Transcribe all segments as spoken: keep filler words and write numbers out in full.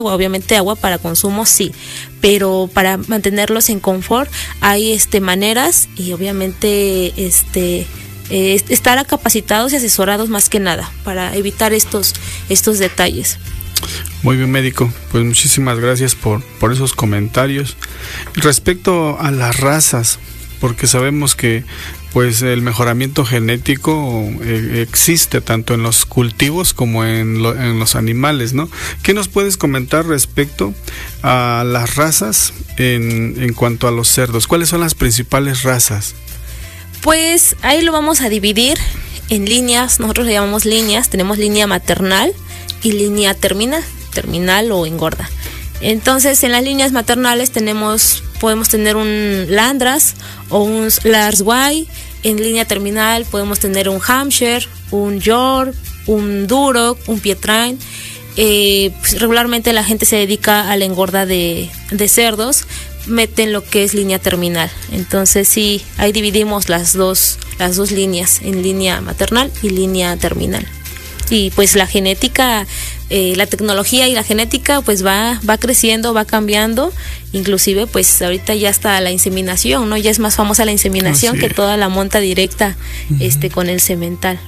obviamente agua para consumo sí, pero para mantenerlos en confort hay este maneras y obviamente este eh, estar capacitados y asesorados más que nada para evitar estos estos detalles. Muy bien, médico, pues muchísimas gracias por, por esos comentarios. Respecto a las razas, porque sabemos que pues el mejoramiento genético eh, existe tanto en los cultivos como en, lo, en los animales, ¿no? ¿Qué nos puedes comentar respecto a las razas en, en cuanto a los cerdos? ¿Cuáles son las principales razas? Pues ahí lo vamos a dividir en líneas, nosotros le llamamos líneas, tenemos línea maternal y línea terminal, terminal o engorda. Entonces, en las líneas maternales tenemos, podemos tener un Landras o un Lars Way. En línea terminal podemos tener un Hampshire, un York, un Duroc, un Pietrain. Eh, pues, regularmente la gente se dedica a la engorda de, de cerdos, meten lo que es línea terminal. Entonces, sí, ahí dividimos las dos, las dos líneas, en línea maternal y línea terminal. Y pues la genética, eh, la tecnología y la genética pues va va creciendo, va cambiando, inclusive pues ahorita ya está la inseminación, ¿no? Ya es más famosa la inseminación que toda la monta directa uh-huh. este con el semental.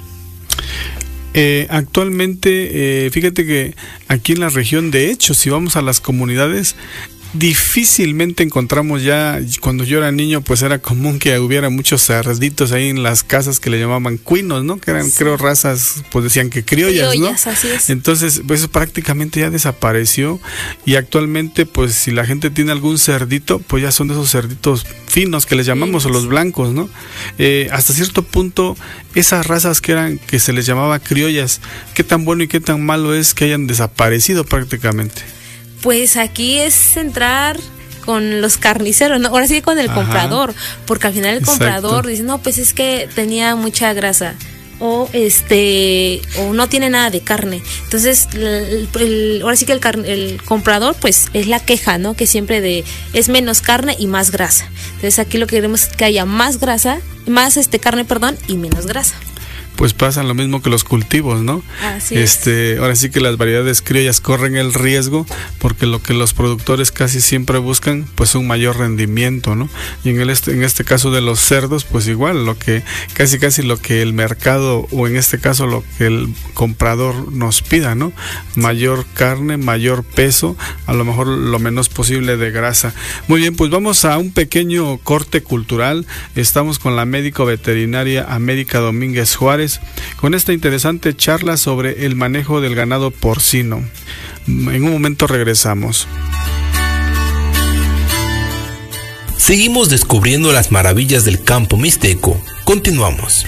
Eh, actualmente, eh, fíjate que aquí en la región, de hecho, si vamos a las comunidades, difícilmente encontramos ya, cuando yo era niño pues era común que hubiera muchos cerditos ahí en las casas que le llamaban cuinos, ¿no? Que eran sí. creo razas, pues decían que criollas, criollas, ¿no? Así es. Entonces pues eso prácticamente ya desapareció y actualmente pues si la gente tiene algún cerdito pues ya son de esos cerditos finos que les llamamos sí. o los blancos, ¿no? Eh, hasta cierto punto esas razas que eran, que se les llamaba criollas, ¿qué tan bueno y qué tan malo es que hayan desaparecido prácticamente? Pues aquí es entrar con los carniceros, ¿no? Ahora sí con el Ajá. comprador, porque al final el Exacto. comprador dice, no, pues es que tenía mucha grasa o este o no tiene nada de carne. Entonces, el, el, ahora sí que el, el comprador pues es la queja, ¿no? Que siempre de es menos carne y más grasa. Entonces, aquí lo que queremos es que haya más grasa, más este carne, perdón, y menos grasa. Pues pasa lo mismo que los cultivos, ¿no? Así este, es. Ahora sí que las variedades criollas corren el riesgo porque lo que los productores casi siempre buscan pues un mayor rendimiento, ¿no? Y en el este, en este caso de los cerdos pues igual, lo que casi casi lo que el mercado o en este caso lo que el comprador nos pida, ¿no? Mayor carne, mayor peso, a lo mejor lo menos posible de grasa. Muy bien, pues vamos a un pequeño corte cultural. Estamos con la médico veterinaria América Domínguez Juárez con esta interesante charla sobre el manejo del ganado porcino. En un momento regresamos. Seguimos descubriendo las maravillas del campo mixteco. Continuamos.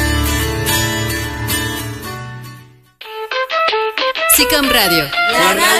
SICAM Radio. La